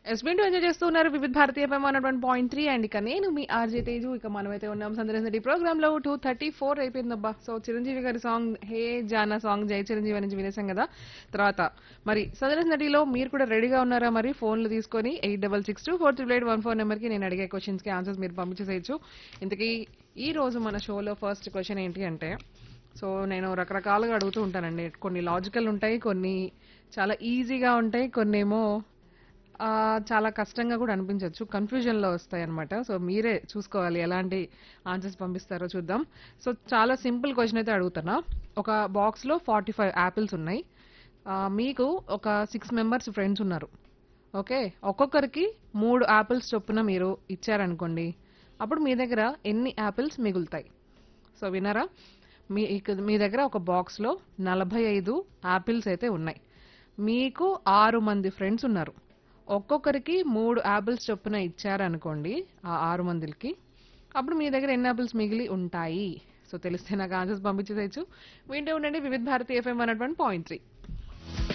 ఎస్బీన్ enjoy చేస్తూ ఉన్నారు వివిధ భారతీయ ఎఫ్ఎం 101.3 అండ్ ఇక నేను మీ ఆర్జే తేజు. ఇక మనమైతే ఉన్నాం సందర్శన ప్రోగ్రామ్ లో 2:34 అయిపోయిందబ్బా. సో చిరంజీవి గారి సాంగ్ హే జానా సాంగ్ జై చిరంజీవి నుంచి వినేసాం కదా. తర్వాత మరి సందర్శన నటిలో మీరు కూడా రెడీగా ఉన్నారా? మరి ఫోన్లు తీసుకొని 8662438814 నెంబర్ కి నేను అడిగే క్వశ్చన్స్ కి ఆన్సర్స్ మీరు పంపించేసేయచ్చు. ఇంతకీ ఈ రోజు మన షోలో ఫస్ట్ క్వశ్చన్ ఏంటి అంటే, సో నేను రకరకాలుగా అడుగుతూ ఉంటానండి. కొన్ని లాజికల్ ఉంటాయి, కొన్ని చాలా ఈజీగా ఉంటాయి, కొన్ని ఏమో చాలా కష్టంగా కూడా అనిపించవచ్చు, కన్ఫ్యూజన్లో వస్తాయి అనమాట. సో మీరే చూసుకోవాలి ఎలాంటి ఆన్సర్స్ పంపిస్తారో చూద్దాం. సో చాలా సింపుల్ క్వశ్చన్ అయితే అడుగుతున్నా. ఒక బాక్స్లో 45 యాపిల్స్ ఉన్నాయి. మీకు ఒక 6 మెంబర్స్ ఫ్రెండ్స్ ఉన్నారు. ఓకే, ఒక్కొక్కరికి 3 యాపిల్స్ చొప్పున మీరు ఇచ్చారనుకోండి. అప్పుడు మీ దగ్గర ఎన్ని యాపిల్స్ మిగులుతాయి? సో విన్నారా? మీ దగ్గర ఒక బాక్స్లో 45 యాపిల్స్ అయితే ఉన్నాయి. మీకు 6 మంది ఫ్రెండ్స్ ఉన్నారు. ఒక్కొక్కరికి 3 యాపిల్స్ చొప్పున ఇచ్చారనుకోండి ఆ 6 మందికి. అప్పుడు మీ దగ్గర ఎన్ని యాపిల్స్ మిగిలి ఉంటాయి? సో తెలిస్తే నాకు ఆన్సర్స్ పంపించేసేయచ్చు. వింటూ ఉండండి వివిధ భారతి ఎఫ్ఎం 101.3.